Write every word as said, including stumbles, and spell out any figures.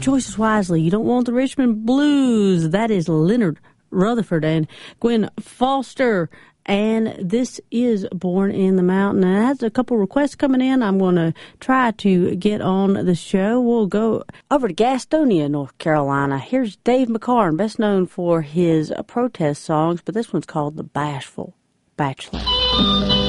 choices wisely. You don't want the Richmond Blues. That is Leonard Rutherford and Gwen Foster. And this is Born in the Mountain. And it has a couple requests coming in. I'm going to try to get on the show. We'll go over to Gastonia, North Carolina. Here's Dave McCarn, best known for his uh, protest songs, but this one's called The Bashful Bachelor.